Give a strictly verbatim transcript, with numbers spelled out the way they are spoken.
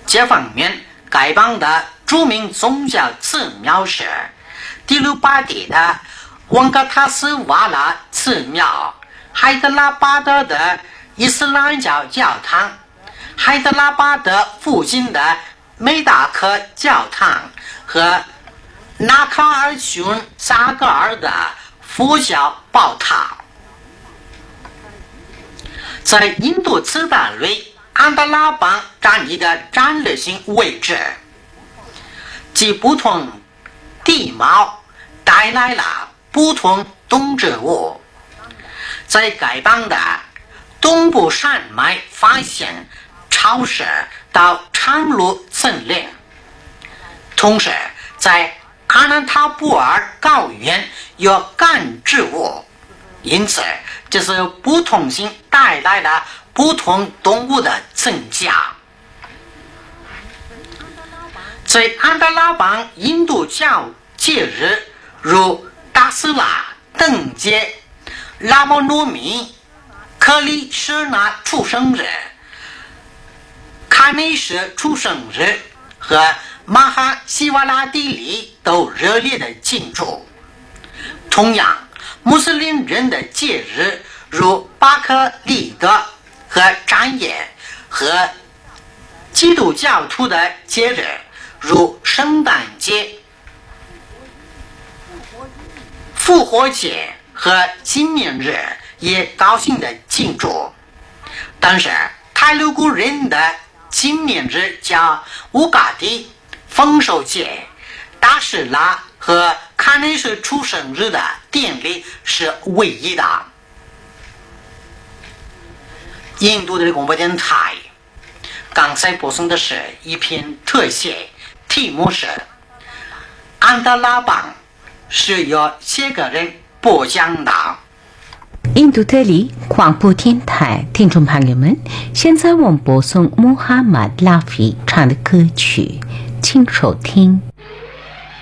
这方面，该邦的著名宗教寺庙是第六巴地的旺格塔斯瓦拉寺庙、海德拉巴德的伊斯兰教教堂、海德拉巴德附近的梅达克教堂和纳卡尔逊萨格尔的佛教宝塔。在印度次大类，安达拉邦占一个战略性位置，其不同地貌带来了不同动植物。在该邦的东部山脉发现潮湿到长路森林，同时在阿南塔布尔高原有干植物，因此这是不同性带来了不同动物的增加。在安达拉邦印度教节日如达斯拉、灯节、拉莫诺米、克里什纳出生日、卡内什出生日和马哈希瓦拉蒂里都热烈的庆祝。同样，穆斯林人的节日如巴克利德和战夜，和基督教徒的节日如圣诞节、复活节和纪念日也高兴的庆祝。但是泰卢古人的纪念日叫乌嘎迪、丰收节、达什拉和卡内什出生日的典礼是唯一的。印度的广播电台刚才播送的是一篇特写，题目是安达拉邦，是由写个人播讲的。 印度特里广播电台听众朋友们，现在我们播送穆罕默德拉菲唱的歌曲，请收听。